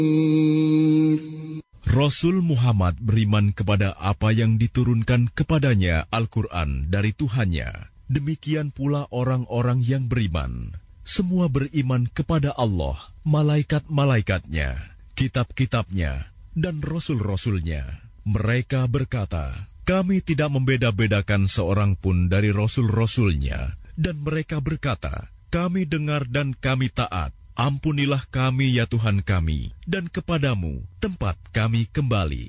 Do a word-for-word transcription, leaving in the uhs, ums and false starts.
Rasul Muhammad beriman kepada apa yang diturunkan kepadanya Al-Quran dari Tuhannya. Demikian pula orang-orang yang beriman. Semua beriman kepada Allah, malaikat-malaikatnya, kitab-kitabnya, dan rasul-rasulnya. Mereka berkata, kami tidak membeda-bedakan seorang pun dari rasul-rasulnya. Dan mereka berkata, kami dengar dan kami taat. Ampunilah kami ya Tuhan kami, dan kepadamu tempat kami kembali.